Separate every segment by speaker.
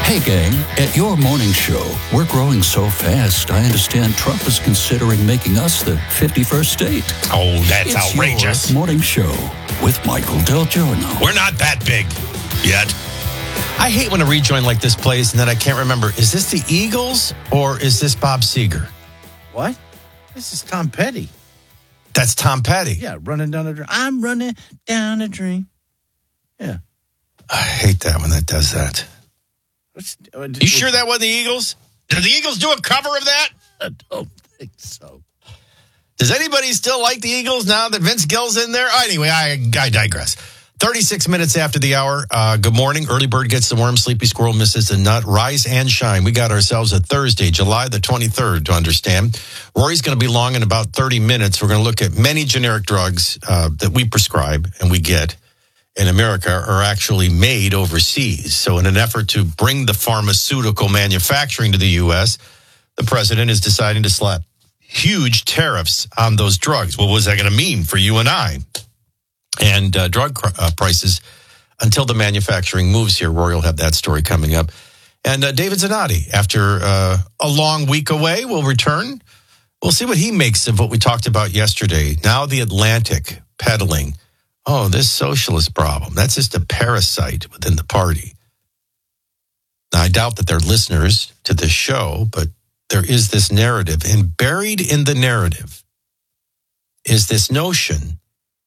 Speaker 1: Hey, gang, at your morning show, we're growing so fast, I understand Trump is considering making us the 51st state.
Speaker 2: Oh, that's
Speaker 1: It's
Speaker 2: outrageous.
Speaker 1: Your morning show with Michael Del Giorno.
Speaker 2: We're not that big yet. I hate when a rejoin like this plays and then I can't remember, is this the Eagles or is this Bob Seger?
Speaker 3: What? This is Tom Petty.
Speaker 2: That's Tom Petty.
Speaker 3: Yeah, running down a dream. I'm running down a dream. Yeah.
Speaker 2: I hate that when that does that. You sure that wasn't the Eagles? Did the Eagles do a cover of that?
Speaker 3: I don't think so.
Speaker 2: Does anybody still like the Eagles now that Vince Gill's in there? Anyway, I digress. 36 minutes after the hour. Good morning. Early bird gets the worm. Sleepy squirrel misses the nut. Rise and shine. We got ourselves a Thursday, July the 23rd, to understand. Rory's going to be long in about 30 minutes. We're going to look at many generic drugs that we prescribe and we get in America are actually made overseas. So in an effort to bring the pharmaceutical manufacturing to the U.S., the president is deciding to slap huge tariffs on those drugs. What was that going to mean for you and I? And drug prices until the manufacturing moves here. Rory will have that story coming up. And David Zanotti, after a long week away, will return. We'll see what he makes of what we talked about yesterday. Now the Atlantic peddling. Oh, this socialist problem. That's just a parasite within the party. Now, I doubt that they're listeners to this show, but there is this narrative. And buried in the narrative is this notion,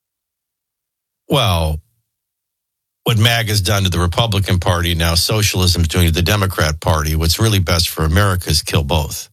Speaker 2: well, what MAG has done to the Republican Party, now socialism is doing to the Democrat Party, what's really best for America is kill both.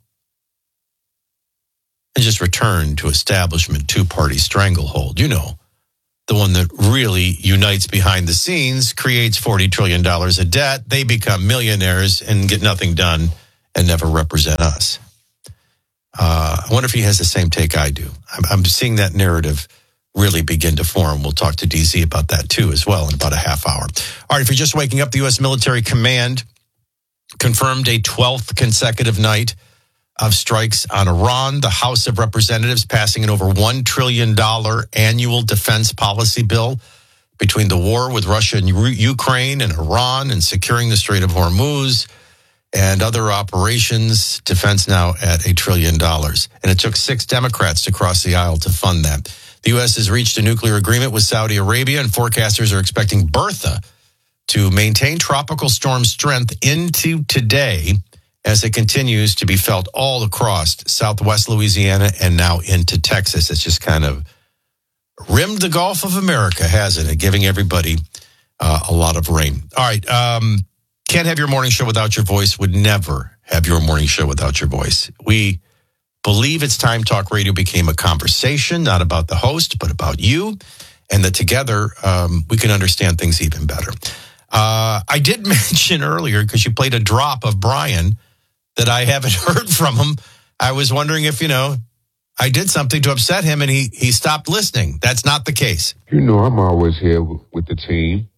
Speaker 2: And just return to establishment two-party stranglehold. You know, the one that really unites behind the scenes, creates $40 trillion of debt. They become millionaires and get nothing done and never represent us. I wonder if he has the same take I do. I'm seeing that narrative really begin to form. We'll talk to DZ about that too as well in about a half hour. All right, if you're just waking up, the U.S. Military Command confirmed a 12th consecutive night of strikes on Iran. The House of Representatives passing an over $1 trillion annual defense policy bill between the war with Russia and Ukraine and Iran and securing the Strait of Hormuz and other operations. Defense now at $1 trillion. And it took 6 Democrats to cross the aisle to fund that. The U.S. has reached a nuclear agreement with Saudi Arabia, and forecasters are expecting Bertha to maintain tropical storm strength into today as it continues to be felt all across southwest Louisiana and now into Texas. It's just kind of rimmed the Gulf of America, hasn't it? Giving everybody a lot of rain. All right. Can't have your morning show without your voice. Would never have your morning show without your voice. We believe it's time talk radio became a conversation, not about the host, but about you, and that together we can understand things even better. I did mention earlier, because you played a drop of Brian, that I haven't heard from him. I was wondering if, I did something to upset him and he stopped listening. That's not the case.
Speaker 4: You know, I'm always here with the team.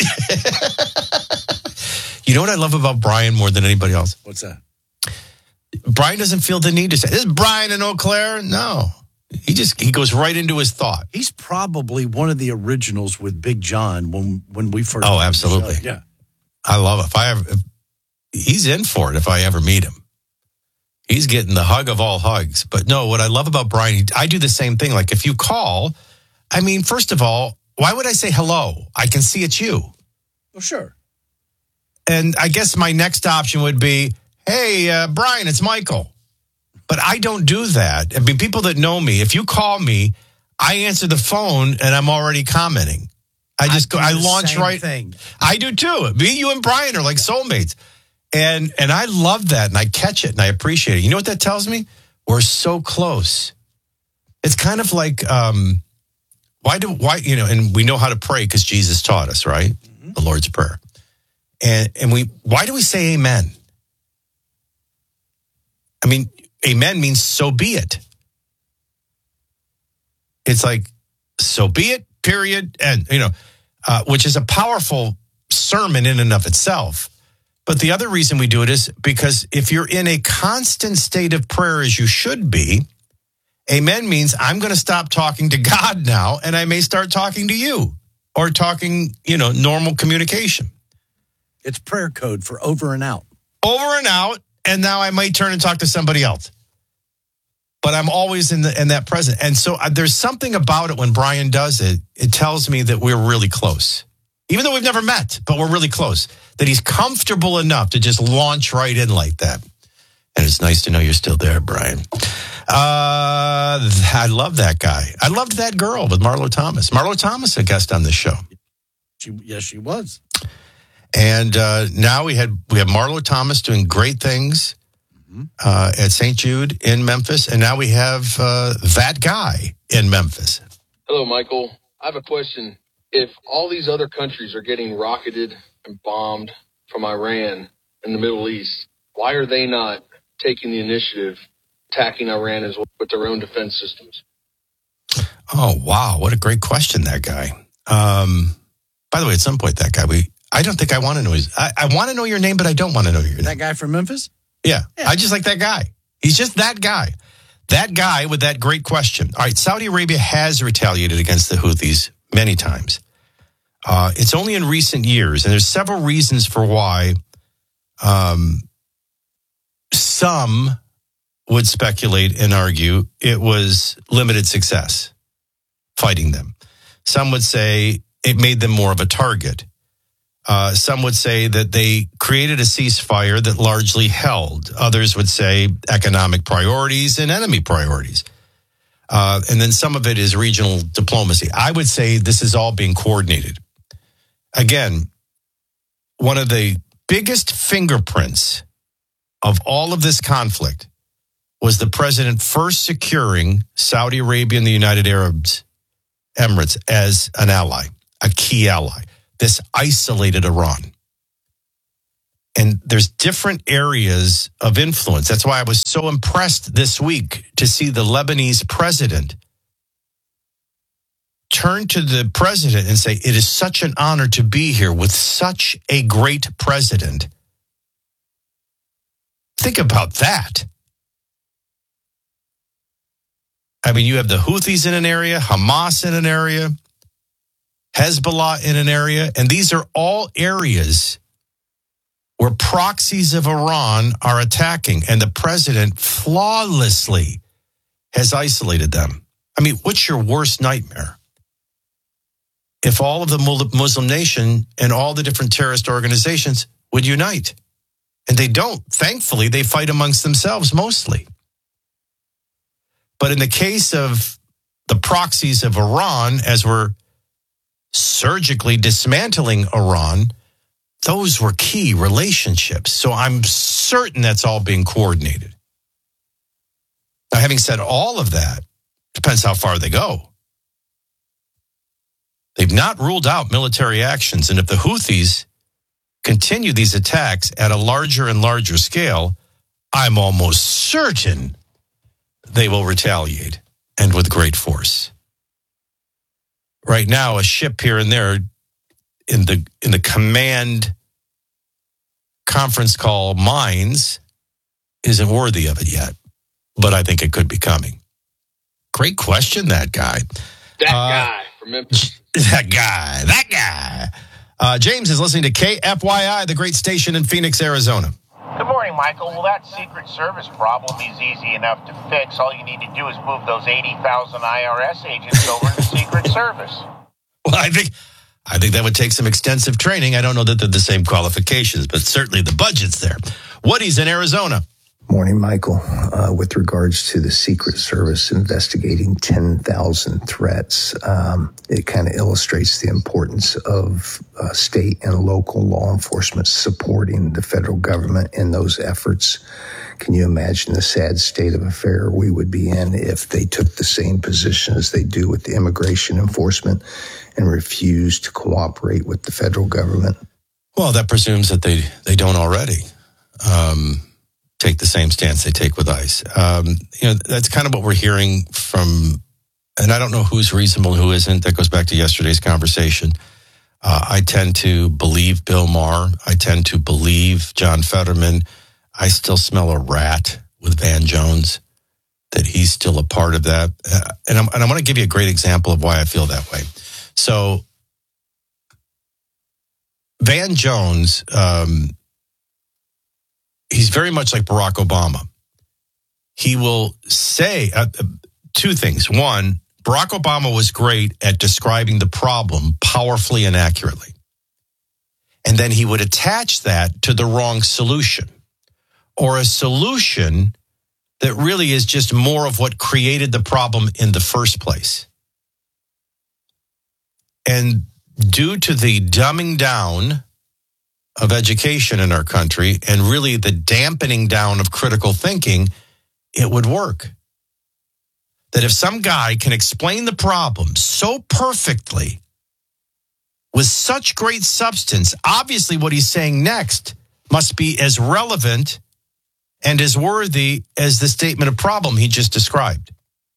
Speaker 2: You know what I love about Brian more than anybody else?
Speaker 3: What's that?
Speaker 2: Brian doesn't feel the need to say, this is Brian in Eau Claire. No, he goes right into his thought.
Speaker 3: He's probably one of the originals with Big John when we first.
Speaker 2: Oh, absolutely.
Speaker 3: Yeah.
Speaker 2: I love it. If he's in for it if I ever meet him. He's getting the hug of all hugs. But no, what I love about Brian, I do the same thing. Like if you call, I mean, first of all, why would I say hello? I can see it's you.
Speaker 3: Well, sure.
Speaker 2: And I guess my next option would be, hey, Brian, it's Michael. But I don't do that. I mean, people that know me, if you call me, I answer the phone and I'm already commenting. I launch right.
Speaker 3: Thing.
Speaker 2: I do too. Me, you, and Brian are like soulmates. And I love that, and I catch it, and I appreciate it. You know what that tells me? We're so close. It's kind of like, and we know how to pray because Jesus taught us, right? Mm-hmm. The Lord's Prayer. And why do we say amen? I mean, amen means so be it. It's like, so be it, period, and, which is a powerful sermon in and of itself. But the other reason we do it is because if you're in a constant state of prayer as you should be, amen means I'm going to stop talking to God now and I may start talking to you or talking, normal communication.
Speaker 3: It's prayer code for over and out.
Speaker 2: Over and out, and now I might turn and talk to somebody else. But I'm always in that present. And so there's something about it when Brian does it. It tells me that we're really close. Even though we've never met, but we're really close. That he's comfortable enough to just launch right in like that. And it's nice to know you're still there, Brian. I love that guy. I loved that girl with Marlo Thomas. Marlo Thomas, a guest on this show.
Speaker 3: Yes, she was.
Speaker 2: And now we have Marlo Thomas doing great things at St. Jude in Memphis. And now we have that guy in Memphis.
Speaker 5: Hello, Michael. I have a question. If all these other countries are getting rocketed and bombed from Iran in the Middle East, why are they not taking the initiative, attacking Iran as well with their own defense systems?
Speaker 2: Oh, wow. What a great question, that guy. By the way, at some point, that guy, I don't think I want to know I want to know your name, but I don't want to know your name.
Speaker 3: That guy from Memphis?
Speaker 2: Yeah, I just like that guy. He's just that guy. That guy with that great question. All right, Saudi Arabia has retaliated against the Houthis many times. It's only in recent years, and there's several reasons for why some would speculate and argue it was limited success fighting them. Some would say it made them more of a target. Some would say that they created a ceasefire that largely held. Others would say economic priorities and enemy priorities. And then some of it is regional diplomacy. I would say this is all being coordinated. Again, one of the biggest fingerprints of all of this conflict was the president first securing Saudi Arabia and the United Arab Emirates as an ally, a key ally. This isolated Iran. And there's different areas of influence. That's why I was so impressed this week to see the Lebanese president turn to the president and say, it is such an honor to be here with such a great president. Think about that. I mean, you have the Houthis in an area, Hamas in an area, Hezbollah in an area, and these are all areas where proxies of Iran are attacking, and the president flawlessly has isolated them. I mean, what's your worst nightmare? If all of the Muslim nation and all the different terrorist organizations would unite. And they don't. Thankfully, they fight amongst themselves mostly. But in the case of the proxies of Iran, as we're surgically dismantling Iran, those were key relationships. So I'm certain that's all being coordinated. Now, having said all of that, depends how far they go. They've not ruled out military actions. And if the Houthis continue these attacks at a larger and larger scale, I'm almost certain they will retaliate, and with great force. Right now, a ship here and there in the command conference call mines isn't worthy of it yet, but I think it could be coming. Great question, that guy.
Speaker 5: That guy from Memphis.
Speaker 2: That guy. James is listening to KFYI, the great station in Phoenix, Arizona.
Speaker 6: Good morning, Michael. Well, that Secret Service problem is easy enough to fix. All you need to do is move those 80,000 IRS agents over to the Secret Service.
Speaker 2: Well, I think that would take some extensive training. I don't know that they're the same qualifications, but certainly the budget's there. Woody's in Arizona.
Speaker 7: Morning, Michael. With regards to the Secret Service investigating 10,000 threats, it kind of illustrates the importance of state and local law enforcement supporting the federal government in those efforts. Can you imagine the sad state of affair we would be in if they took the same position as they do with the immigration enforcement and refused to cooperate with the federal government?
Speaker 2: Well, that presumes that they don't already. Take the same stance they take with ICE. That's kind of what we're hearing from, and I don't know who's reasonable and who isn't. That goes back to yesterday's conversation. I tend to believe Bill Maher. I tend to believe John Fetterman. I still smell a rat with Van Jones, that he's still a part of that. And I want to give you a great example of why I feel that way. So Van Jones, he's very much like Barack Obama. He will say two things. One, Barack Obama was great at describing the problem powerfully and accurately. And then he would attach that to the wrong solution, or a solution that really is just more of what created the problem in the first place. And due to the dumbing down of education in our country and really the dampening down of critical thinking, it would work. That if some guy can explain the problem so perfectly, with such great substance, obviously what he's saying next must be as relevant and as worthy as the statement of problem he just described.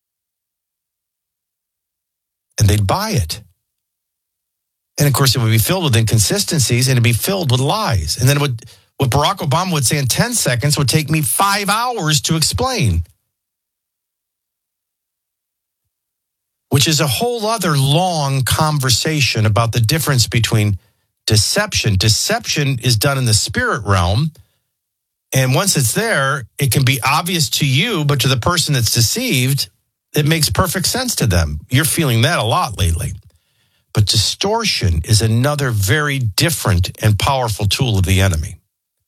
Speaker 2: And they'd buy it. And of course, it would be filled with inconsistencies and it'd be filled with lies. And then what Barack Obama would say in 10 seconds would take me 5 hours to explain. Which is a whole other long conversation about the difference between deception. Deception is done in the spirit realm. And once it's there, it can be obvious to you, but to the person that's deceived, it makes perfect sense to them. You're feeling that a lot lately. But distortion is another very different and powerful tool of the enemy.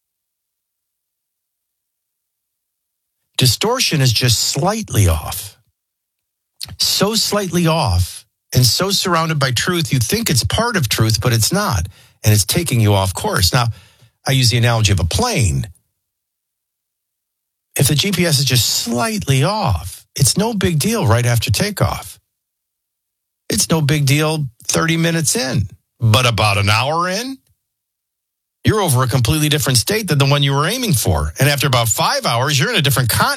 Speaker 2: Distortion is just slightly off. So slightly off and so surrounded by truth, you think it's part of truth, but it's not. And it's taking you off course. Now, I use the analogy of a plane. If the GPS is just slightly off, it's no big deal right after takeoff. It's no big deal 30 minutes in. But about an hour in, you're over a completely different state than the one you were aiming for. And after about 5 hours, you're in a different continent.